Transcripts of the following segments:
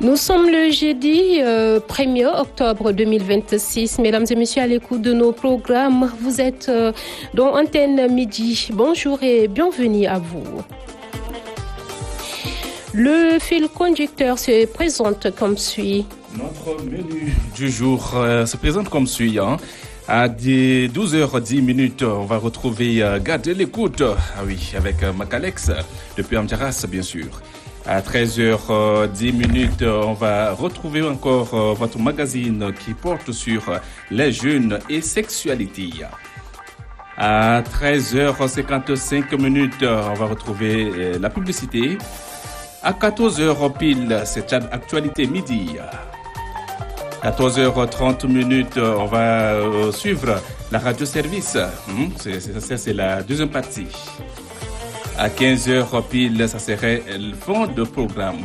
Nous sommes le jeudi 1er octobre 2026. Mesdames et messieurs, à l'écoute de nos programmes, vous êtes dans Antenne Midi. Bonjour et bienvenue à vous. Le fil conducteur se présente comme suit. Notre menu du jour se présente comme suit. À 12h10, on va retrouver Gardez l'écoute. Ah oui, avec Macalex, depuis Amjaras, bien sûr. À 13h10, on va retrouver encore votre magazine qui porte sur les jeunes et sexualité. À 13h55, on va retrouver la publicité. À 14h pile, c'est Actualité Midi. 14h30, on va suivre la radio-service. C'est la deuxième partie. À 15h pile, ça serait le fond de programme.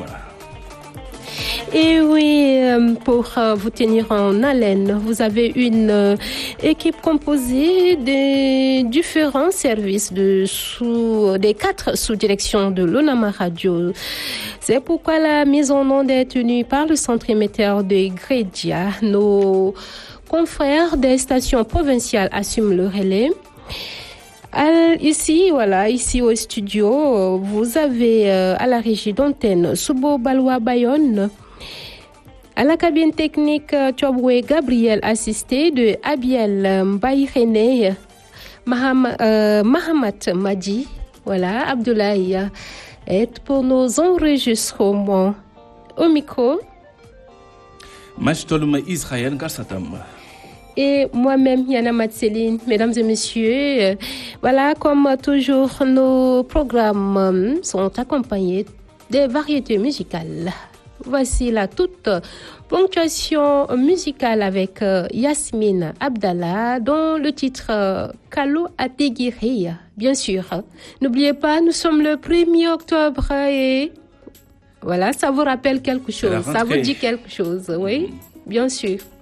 Et oui, pour vous tenir en haleine, vous avez une équipe composée des différents services des 4 sous-directions de l'ONAMA Radio. C'est pourquoi la mise en onde est tenue par le centre émetteur de Grédia. Nos confrères des stations provinciales assument le relais. Ici au studio, vous avez à la régie d'antenne Soubo Baloua Bayonne. À la cabine technique, Tchobwe Gabriel, assisté de Abiel Mbaye Mahamat Madi. Voilà, Abdoulaye est pour nos enregistrements. Au micro, Machtolum Israël Gassatam. Et moi-même, Yana Matseline, mesdames et messieurs, voilà, comme toujours, nos programmes sont accompagnés des variétés musicales. Voici la toute ponctuation musicale avec Yasmine Abdallah, dont le titre Kalo Ategiri, bien sûr. N'oubliez pas, nous sommes le 1er octobre et voilà, ça vous rappelle quelque chose, ça vous dit quelque chose, oui, bien sûr.